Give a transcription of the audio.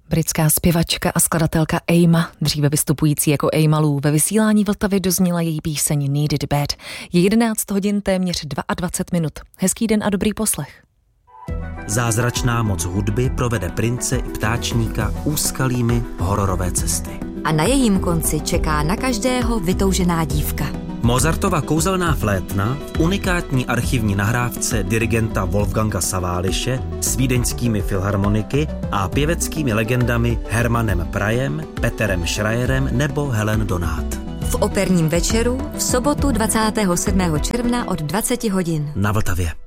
Britská zpěvačka a skladatelka Aima, dříve vystupující jako Aima Lou, ve vysílání Vltavy dozněla její píseň Needed Bad. Je 11 hodin téměř 22 minut. Hezký den a dobrý poslech. Zázračná moc hudby provede prince i ptáčníka úskalými hororové cesty. A na jejím konci čeká na každého vytoužená dívka. Mozartova kouzelná flétna v unikátní archivní nahrávce dirigenta Wolfganga Saváliše s vídeňskými filharmoniky a pěveckými legendami Hermannem Prajem, Peterem Schreierem nebo Helen Donát. V operním večeru v sobotu 27. června od 20 hodin. Na Vltavě.